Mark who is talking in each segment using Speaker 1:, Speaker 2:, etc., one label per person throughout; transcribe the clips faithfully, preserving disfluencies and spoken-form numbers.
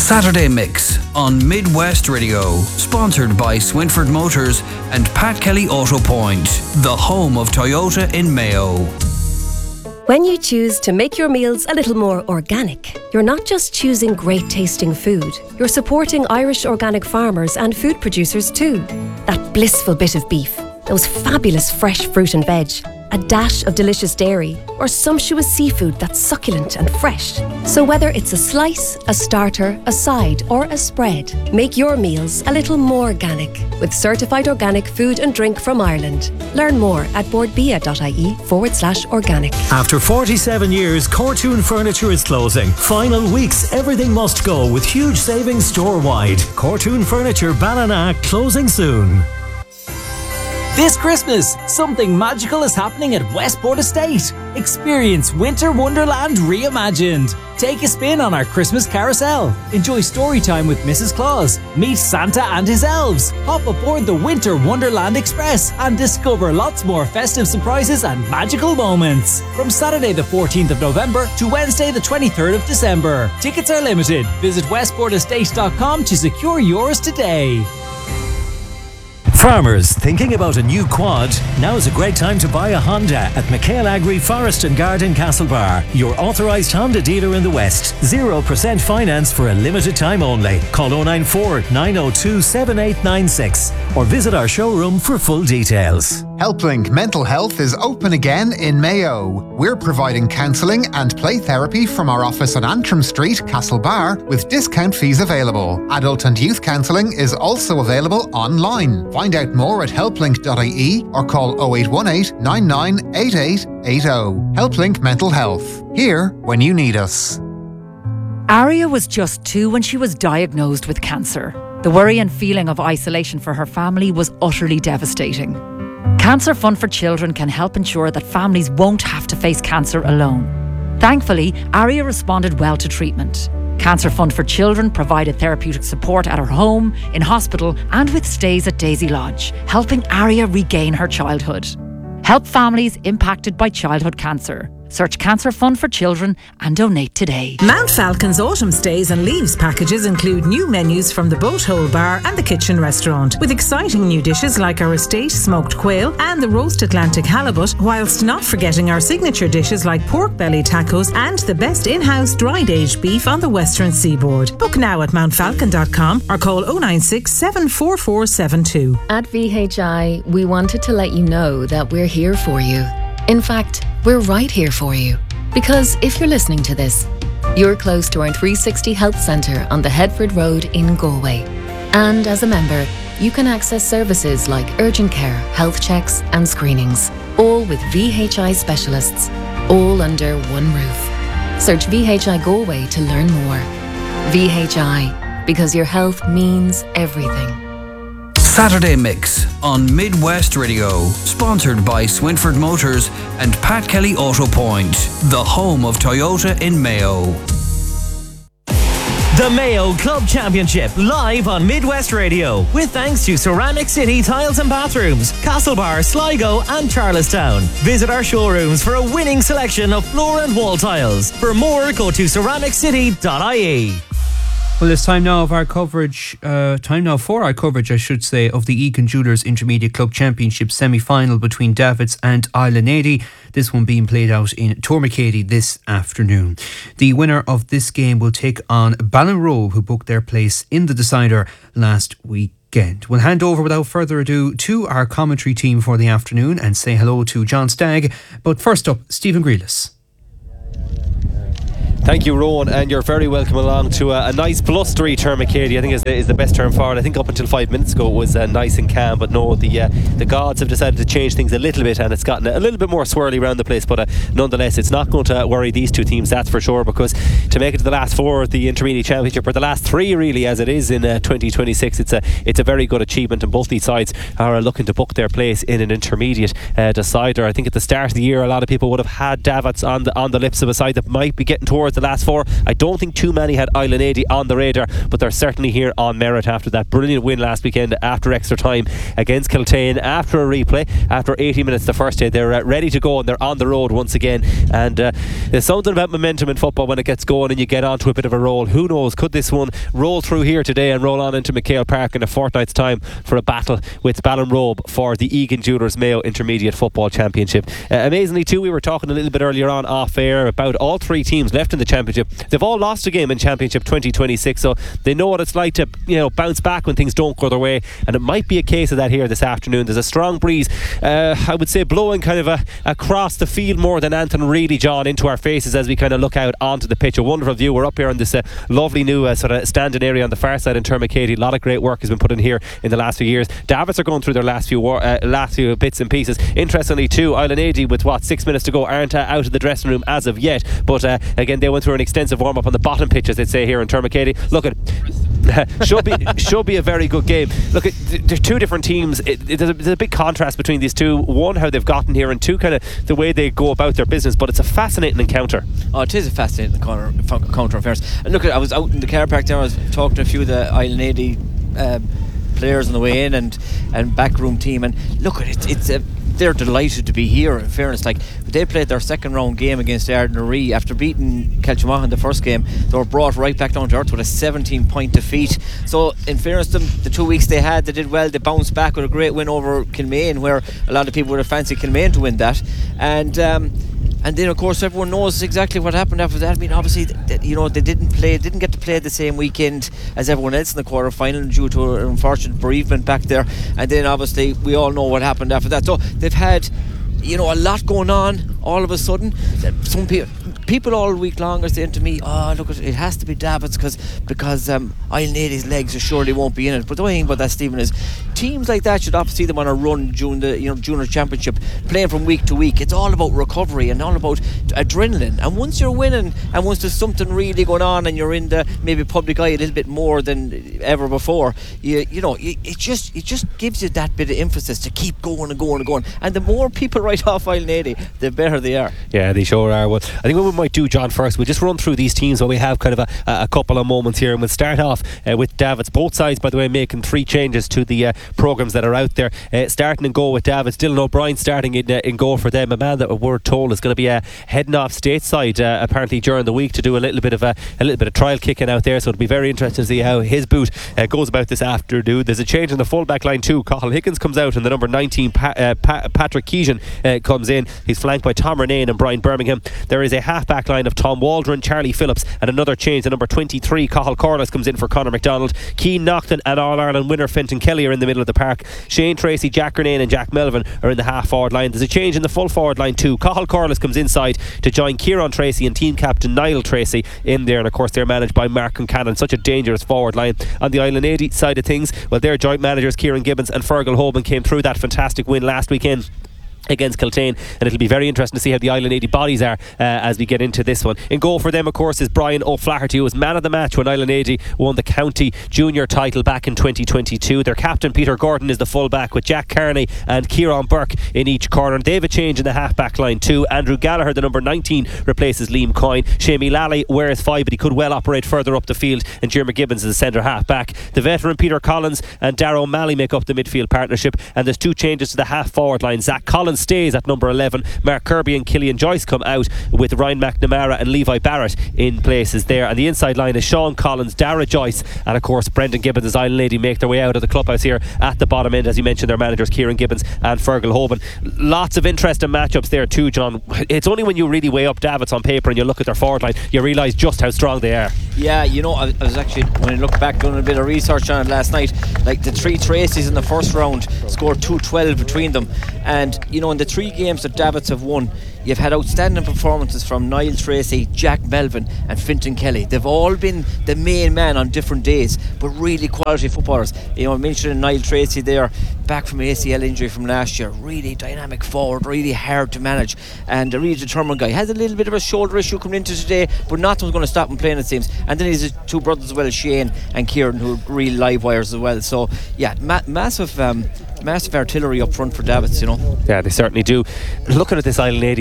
Speaker 1: Saturday Mix on Midwest Radio, sponsored by Swinford Motors and Pat Kelly Auto Point, the home of Toyota in Mayo.
Speaker 2: When you choose to make your meals a little more organic, you're not just choosing great tasting food, you're supporting Irish organic farmers and food producers too. That blissful bit of beef, those fabulous fresh fruit and veg, a dash of delicious dairy, or sumptuous seafood that's succulent and fresh. So whether it's a slice, a starter, a side, or a spread, make your meals a little more organic with certified organic food and drink from Ireland. Learn more at boardbia.ie forward slash organic.
Speaker 3: After forty-seven years, Cortoon Furniture is closing. Final weeks, everything must go with huge savings store-wide. Cortoon Furniture Ballina closing soon.
Speaker 4: This Christmas, something magical is happening at Westport Estate. Experience Winter Wonderland reimagined. Take a spin on our Christmas carousel. Enjoy story time with Missus Claus. Meet Santa and his elves. Hop aboard the Winter Wonderland Express and discover lots more festive surprises and magical moments. From Saturday the fourteenth of November to Wednesday the twenty-third of December. Tickets are limited. Visit westport estate dot com to secure yours today.
Speaker 3: Farmers thinking about a new quad? Now is a great time to buy a Honda at McHale Agri Forest and Garden Castlebar, your authorised Honda dealer in the West. zero percent finance for a limited time only. Call oh nine four, nine oh two, seven eight nine six or visit our showroom for full details.
Speaker 5: HelpLink Mental Health is open again in Mayo. We're providing counselling and play therapy from our office on Antrim Street, Castlebar, with discount fees available. Adult and youth counselling is also available online. Find out more at helplink dot I E or call oh eight one eight, nine nine eight eight eight oh. HelpLink Mental Health. Here when you need us.
Speaker 6: Aria was just two when she was diagnosed with cancer. The worry and feeling of isolation for her family was utterly devastating. Cancer Fund for Children can help ensure that families won't have to face cancer alone. Thankfully, Aria responded well to treatment. Cancer Fund for Children provided therapeutic support at her home, in hospital and with stays at Daisy Lodge, helping Aria regain her childhood. Help families impacted by childhood cancer. Search Cancer Fund for Children and donate today.
Speaker 7: Mount Falcon's autumn stays and leaves packages include new menus from the Boat Hole Bar and the Kitchen Restaurant, with exciting new dishes like our estate smoked quail and the roast Atlantic halibut, whilst not forgetting our signature dishes like pork belly tacos and the best in-house dried aged beef on the western seaboard. Book now at mount falcon dot com or call oh nine six, seven four four seven two.
Speaker 8: At V H I, we wanted to let you know that we're here for you. In fact, we're right here for you. Because if you're listening to this, you're close to our three sixty Health Centre on the Headford Road in Galway. And as a member, you can access services like urgent care, health checks and screenings, all with V H I specialists, all under one roof. Search V H I Galway to learn more. V H I, because your health means everything.
Speaker 1: Saturday Mix on Midwest Radio, sponsored by Swinford Motors and Pat Kelly Auto Point, the home of Toyota in Mayo.
Speaker 3: The Mayo Club Championship, live on Midwest Radio, with thanks to Ceramic City Tiles and Bathrooms, Castlebar, Sligo and Charlestown. Visit our showrooms for a winning selection of floor and wall tiles. For more, go to ceramic city dot I E.
Speaker 9: Well, it's time now of our coverage, uh, time now for our coverage, I should say, of the Egan Jewelers Intermediate Club Championship semi-final between Davids and Islanady. This one being played out in Tormacady this afternoon. The winner of this game will take on Ballinrobe, who booked their place in the decider last week. We'll hand over without further ado to our commentary team for the afternoon and say hello to John Stagg. But first up, Stephen Grealis.
Speaker 10: Thank you, Rowan, and you're very welcome along to a, a nice blustery Tormacady. I think is the, is the best term for it. I think up until five minutes ago it was uh, nice and calm, but no, the uh, the gods have decided to change things a little bit, and it's gotten a little bit more swirly around the place. But uh, nonetheless, it's not going to worry these two teams, that's for sure, because to make it to the last four of the Intermediate Championship, or the last three really, as it is in uh, twenty twenty-six, it's a it's a very good achievement, and both these sides are looking to book their place in an intermediate uh, decider. I think at the start of the year, a lot of people would have had Davids on the on the lips of a side that might be getting towards the last four. I don't think too many had Island eighty on the radar, but they're certainly here on merit after that brilliant win last weekend after extra time against Kiltane. After a replay, after eighty minutes the first day, they're uh, ready to go and they're on the road once again. And uh, there's something about momentum in football when it gets going and you get onto a bit of a roll. Who knows, could this one roll through here today and roll on into McHale Park in a fortnight's time for a battle with Ballinrobe for the Egan Jewelers Mayo Intermediate Football Championship. Uh, amazingly too, we were talking a little bit earlier on off air about all three teams left in the championship. They've all lost a game in Championship twenty twenty-six, so they know what it's like to, you know, bounce back when things don't go their way, and it might be a case of that here this afternoon. There's a strong breeze, uh, I would say blowing kind of a, across the field more than anything really, John, into our faces as we kind of look out onto the pitch. A wonderful view. We're up here on this uh, lovely new uh, sort of standing area on the far side in Termacady. A lot of great work has been put in here in the last few years. Davits are going through their last few war- uh, last few bits and pieces. Interestingly too, Island eighty with what six minutes to go aren't uh, out of the dressing room as of yet, but uh, again they went through an extensive warm up on the bottom pitch, as they'd say here in Termacady. Look at should be should be a very good game. Look, it, there's two different teams. It, it, there's, a, there's a big contrast between these two. One, how they've gotten here, and two, kind of the way they go about their business. But it's a fascinating encounter.
Speaker 11: Oh, it is a fascinating encounter, encounter in fairness. And look, I was out in the car park there. I was talking to a few of the Island eighty uh, players on the way in and and backroom team. And look, it's it's a. They're delighted to be here, in fairness. Like, they played their second round game against Ardnaree after beating Kelchamaha in the first game. They were brought right back down to earth with a seventeen point defeat. So in fairness to them, the two weeks they had, they did well. They bounced back with a great win over Kilmaine, where a lot of people would have fancied Kilmaine to win that. And um, and then of course everyone knows exactly what happened after that. I mean, obviously, th- you know, they didn't play didn't get to play the same weekend as everyone else in the quarter final due to an unfortunate bereavement back there. And then obviously we all know what happened after that. So they've had, you know, a lot going on all of a sudden. Some people people all week long are saying to me, oh look, it has to be Davits because because um, Island eighty's legs surely won't be in it. But the only thing about that, Stephen, is teams like that should obviously see them on a run during the, you know, junior championship, playing from week to week. It's all about recovery and all about adrenaline. And once you're winning, and once there's something really going on, and you're in the maybe public eye a little bit more than ever before, you you know, it, it just it just gives you that bit of emphasis to keep going and going and going. And the more people write off Island eighty, the better they are.
Speaker 10: Yeah, they sure are. Well, I think what we might do, John, first, we'll just run through these teams while we have kind of a, a couple of moments here, and we'll start off uh, with Davits. Both sides, by the way, making three changes to the uh, programmes that are out there. Uh, starting in goal with Davits, Dylan O'Brien starting in, uh, in goal for them, a man that we're told is going to be uh, heading off stateside uh, apparently during the week to do a little bit of a, a little bit of trial kicking out there, so it'll be very interesting to see how his boot uh, goes about this afternoon. There's a change in the full back line too. Cathal Higgins comes out and the number nineteen pa- uh, pa- Patrick Keegan uh, comes in. He's flanked by Tom Renane and Brian Birmingham. There is a half back line of Tom Waldron, Charlie Phillips, and another change. The number twenty-three Cathal Corliss comes in for Conor McDonald. Keane Naughton and All-Ireland winner Fenton Kelly are in the middle of the park. Shane Tracy, Jack Renane and Jack Melvin are in the half forward line. There's a change in the full forward line too. Cathal Corliss comes inside to join Kieran Tracy and team captain Niall Tracy in there, and of course they're managed by Mark Concannon. Such a dangerous forward line. On the Island eighty side of things, well, their joint managers Kieran Gibbons and Fergal Hoban came through that fantastic win last weekend against Kiltane, and it'll be very interesting to see how the Island eighty bodies are uh, as we get into this one. In goal for them, of course, is Brian O'Flaherty, who was man of the match when Island eighty won the county junior title back in twenty twenty-two. Their captain Peter Gordon is the full back, with Jack Carney and Kieran Burke in each corner. They have a change in the half back line too. Andrew Gallagher, the number nineteen, replaces Liam Coyne. Shamie Lally wears five, but he could well operate further up the field, and Jeremy Gibbons is the centre half back. The veteran Peter Collins and Darrow O'Malley make up the midfield partnership, and there's two changes to the half forward line. Zach Collins stays at number eleven. Mark Kirby and Killian Joyce come out, with Ryan McNamara and Levi Barrett in places there. And the inside line is Sean Collins, Dara Joyce, and of course Brendan Gibbons as Island eighty make their way out of the clubhouse here at the bottom end. As you mentioned, their managers Kieran Gibbons and Fergal Hoban. Lots of interesting matchups there too, John. It's only when you really weigh up Davits on paper and you look at their forward line, you realise just how strong they are.
Speaker 11: Yeah, you know, I, I was actually, when I looked back, doing a bit of research on it last night, like the three Tracys in the first round scored two twelve between them, and you know, in the three games that Davits have won, you've had outstanding performances from Niall Tracy, Jack Melvin and Fintan Kelly. They've all been the main man on different days, but really quality footballers. You know, I mentioned Niall Tracy there, back from A C L injury from last year, really dynamic forward, really hard to manage, and a really determined guy. Has a little bit of a shoulder issue coming into today, but nothing's going to stop him playing, it seems. And then he's his two brothers as well, Shane and Kieran, who are real live wires as well. So yeah, ma- massive um, massive artillery up front for Davits, you know.
Speaker 10: Yeah, they certainly do. Looking at this Island eighty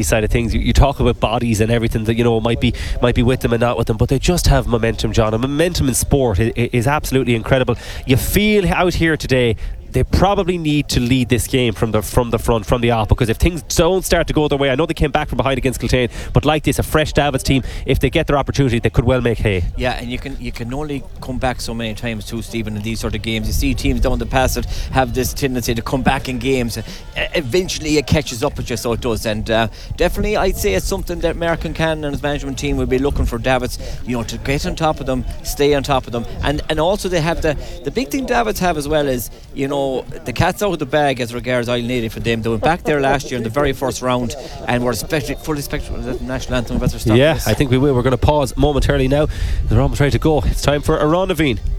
Speaker 10: side of things, you, you talk about bodies and everything that, you know, might be might be with them and not with them, but they just have momentum, John. And momentum in sport is, is absolutely incredible. You feel out here today they probably need to lead this game from the from the front, from the off, because if things don't start to go their way, I know they came back from behind against Kiltane, but like this, a fresh Davids team, if they get their opportunity, they could well make hay.
Speaker 11: Yeah, and you can you can only come back so many times too, Stephen, in these sort of games. You see teams down the past that have this tendency to come back in games. Eventually it catches up with you, so it does. And uh, definitely I'd say it's something that American Cannon and his management team will be looking for Davids, you know, to get on top of them, stay on top of them. And and also they have the the big thing Davids have as well is, you know, the cat's out of the bag as regards Isle Nady for them. They went back there last year in the very first round and were especially fully spectacle of the national anthem.
Speaker 10: Yeah, I think we will. We're going to pause momentarily now. They're almost ready to go. It's time for Aron Naveen.